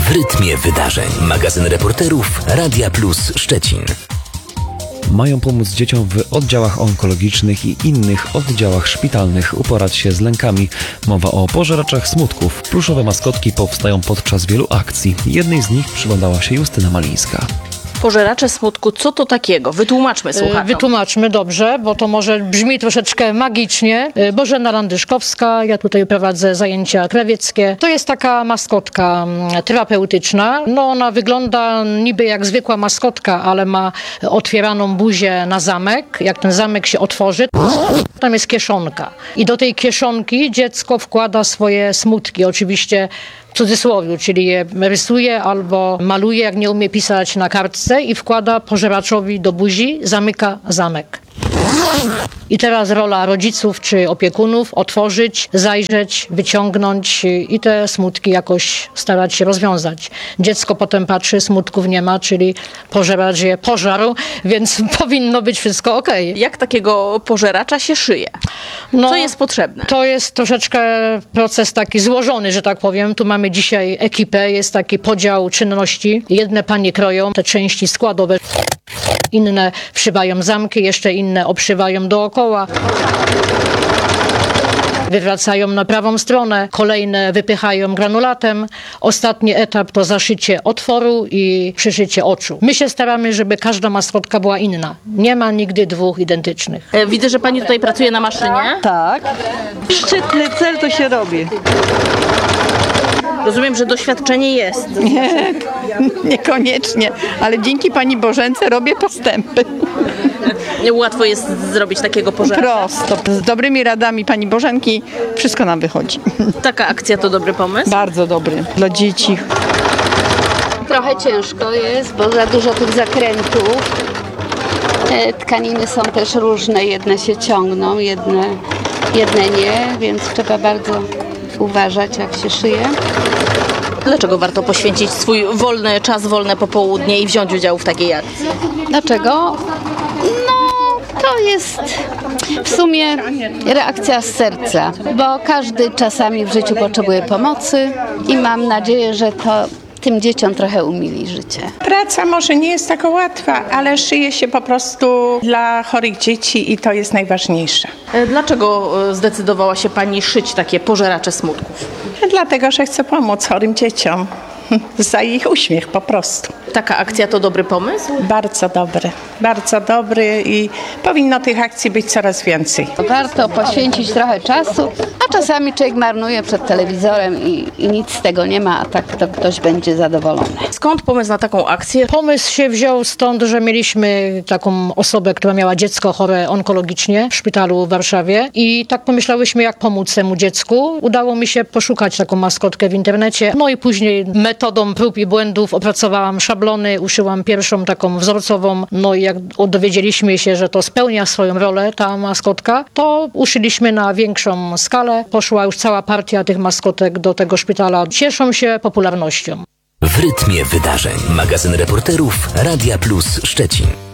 W rytmie wydarzeń. Magazyn reporterów Radia Plus Szczecin. Mają pomóc dzieciom w oddziałach onkologicznych i innych oddziałach szpitalnych uporać się z lękami. Mowa o pożeraczach smutków. Pluszowe maskotki powstają podczas wielu akcji. Jednej z nich przyglądała się Justyna Malińska. Pożeracze smutku, co to takiego? Wytłumaczmy słuchaczom. Wytłumaczmy dobrze, bo to może brzmi troszeczkę magicznie. Bożena Landyszkowska, ja tutaj prowadzę zajęcia krawieckie. To jest taka maskotka terapeutyczna. No ona wygląda niby jak zwykła maskotka, ale ma otwieraną buzię na zamek. Jak ten zamek się otworzy, tam jest kieszonka. I do tej kieszonki dziecko wkłada swoje smutki. Oczywiście w cudzysłowie, czyli je rysuje albo maluje, jak nie umie pisać, na kartce i wkłada pożeraczowi do buzi, zamyka zamek. I teraz rola rodziców czy opiekunów otworzyć, zajrzeć, wyciągnąć i te smutki jakoś starać się rozwiązać. Dziecko potem patrzy, smutków nie ma, czyli pożeracz je pożarł, więc powinno być wszystko okej. Jak takiego pożeracza się szyje? Co jest potrzebne? To jest troszeczkę proces taki złożony, że tak powiem. Tu mamy dzisiaj ekipę, jest taki podział czynności. Jedne panie kroją te części składowe, inne wszywają zamki, jeszcze inne obszywają dookoła. Wywracają na prawą stronę, kolejne wypychają granulatem. Ostatni etap to zaszycie otworu i przyszycie oczu. My się staramy, żeby każda maskotka była inna. Nie ma nigdy dwóch identycznych. Widzę, że pani tutaj pracuje na maszynie. Tak. Szczytny cel to się robi. Rozumiem, że doświadczenie jest. Nie, niekoniecznie, ale dzięki pani Bożence robię postępy. Łatwo jest zrobić takiego pożeracza. Prosto. Z dobrymi radami pani Bożenki wszystko nam wychodzi. Taka akcja to dobry pomysł? Bardzo dobry. Dla dzieci. Trochę ciężko jest, bo za dużo tych zakrętów. Te tkaniny są też różne, jedne się ciągną, jedne nie, więc trzeba bardzo uważać, jak się szyje. Dlaczego warto poświęcić swój wolny czas, wolne popołudnie i wziąć udział w takiej akcji? Dlaczego? No, to jest w sumie reakcja z serca, bo każdy czasami w życiu potrzebuje pomocy i mam nadzieję, że to tym dzieciom trochę umili życie. Praca może nie jest taka łatwa, ale szyje się po prostu dla chorych dzieci i to jest najważniejsze. Dlaczego zdecydowała się pani szyć takie pożeracze smutków? Dlatego, że chcę pomóc chorym dzieciom. Za ich uśmiech po prostu. Taka akcja to dobry pomysł? Bardzo dobry i powinno tych akcji być coraz więcej. Warto poświęcić trochę czasu, a czasami człowiek marnuje przed telewizorem i nic z tego nie ma, a tak to ktoś będzie zadowolony. Skąd pomysł na taką akcję? Pomysł się wziął stąd, że mieliśmy taką osobę, która miała dziecko chore onkologicznie w szpitalu w Warszawie i tak pomyślałyśmy, jak pomóc temu dziecku. Udało mi się poszukać taką maskotkę w internecie, no i później metodą prób i błędów opracowałam szablony, uszyłam pierwszą taką wzorcową, no i jak dowiedzieliśmy się, że to spełnia swoją rolę, ta maskotka, to uszyliśmy na większą skalę. Poszła już cała partia tych maskotek do tego szpitala. Cieszą się popularnością. W rytmie wydarzeń. Magazyn reporterów Radia Plus Szczecin.